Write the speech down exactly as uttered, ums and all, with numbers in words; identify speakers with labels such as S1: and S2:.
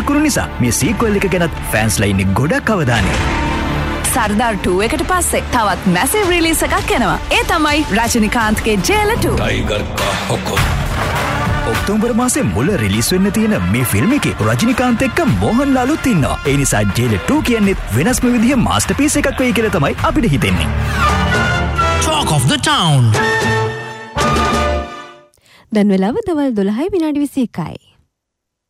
S1: ලකුණු නිසා මේ සීක්වල් එක ගැනත් ෆෑන්ස්ලා ඉන්නේ ගොඩක් අවධානය.
S2: සර්දාර් टू එකට පස්සේ තවත් මැසිව් රිලීස් එකක් එනවා. ඒ තමයි රජනිකාන්ත්ගේ ජේලර් टू.
S3: टाइगर का हुक्म.
S1: ඔක්තෝබර් මාසේ මුල රිලීස් වෙන්න තියෙන මේ ෆිල්ම් එකේ රජනිකාන්ත් එක්ක මෝහන්ලාලුත් ඉන්නවා. ඒ නිසා ජේලර් टू කියන්නේ වෙනස්ම විදිහේ මාස්ටර්පීස් එකක් වෙයි කියලා තමයි අපිට හිතෙන්නේ.
S4: Talk of the Town.
S5: දැන් වෙලාව දවල් දොළහයි විනාඩි විසි එකයි.